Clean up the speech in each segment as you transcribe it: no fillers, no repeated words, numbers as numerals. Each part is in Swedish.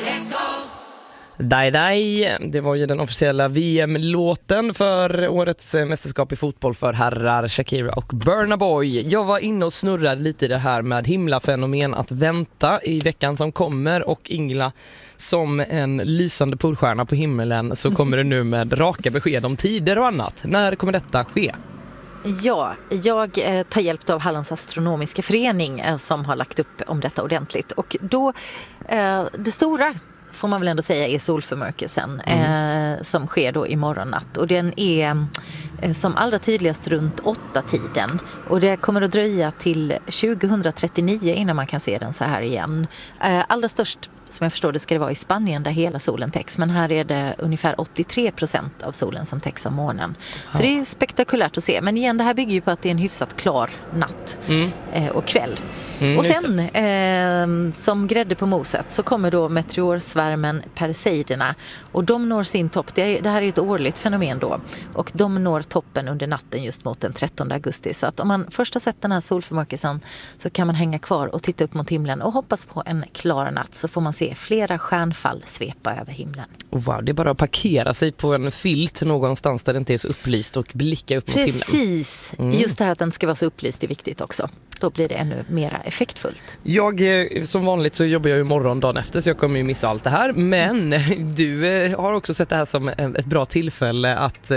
Dai Dai, det var ju den officiella VM-låten för årets mästerskap i fotboll för herrar, Shakira och Burna Boy. Jag var inne och snurrade lite i det här med himlafenomen att vänta i veckan som kommer, och Ingela, som en lysande polstjärna på himmelen, så kommer det nu med raka besked om tider och annat. När kommer detta ske? Ja, jag tar hjälp av Hallands astronomiska förening som har lagt upp om detta ordentligt. Och då, det stora får man väl ändå säga är solförmörkelsen som sker då imorgon natt. Och den är som allra tydligast runt 8-tiden. Och det kommer att dröja till 2039 innan man kan se den så här igen. Allra störst, som jag förstår det, ska det vara i Spanien där hela solen täcks. Men här är det ungefär 83% av solen som täcks av månen. Så det är spektakulärt att se. Men igen, det här bygger ju på att det är en hyfsat klar natt och kväll. Och sen, som grädde på moset, så kommer då meteorsvärmen Perseiderna. Och de når sin topp. Det här är ett årligt fenomen då. Och de når toppen under natten just mot den 13 augusti. Så att om man först har sett den här solförmörkelsen, så kan man hänga kvar och titta upp mot himlen och hoppas på en klar natt, så får man se flera stjärnfall svepa över himlen. Wow, det är bara att parkera sig på en filt någonstans där det inte är så upplyst och blicka upp mot himlen. Precis, just det här att den ska vara så upplyst är viktigt också. Då blir det ännu mer effektfullt. Jag, som vanligt så jobbar jag ju morgon dagen efter, så jag kommer ju missa allt det här. Men du har också sett det här som ett bra tillfälle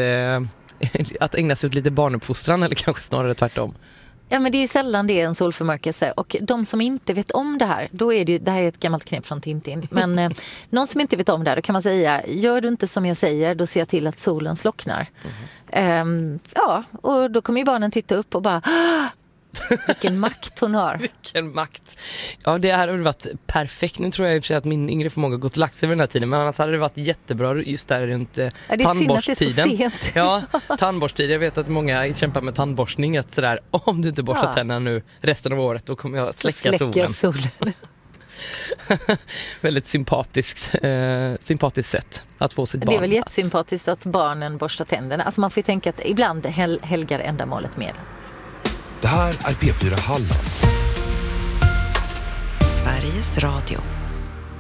att ägna sig åt lite barnuppfostran, eller kanske snarare tvärtom. Ja, men det är sällan det är en solförmörkelse, och de som inte vet om det här, då är det här är ett gammalt knep från Tintin. Men någon som inte vet om det här, då kan man säga, gör du inte som jag säger, då ser jag till att solen slocknar. Ja, och då kommer ju barnen titta upp och bara, vilken makt hon har. Vilken makt. Ja, det här har varit perfekt. Nu tror jag i och för sig att min yngre förmåga har gått lagt sig vid den här tiden. Men annars hade det varit jättebra just där runt tandborsttiden. Ja, tandborsttid. Jag vet att många kämpar med tandborstning. Att sådär, om du inte borstar tänderna nu resten av året, då kommer jag släcka solen. Väldigt sympatiskt sätt att få sitt barn. Det är väl jättesympatiskt att barnen borstar tänderna. Alltså man får ju tänka att ibland helgar ändamålet med. Det här är P4 Halland. Sveriges Radio.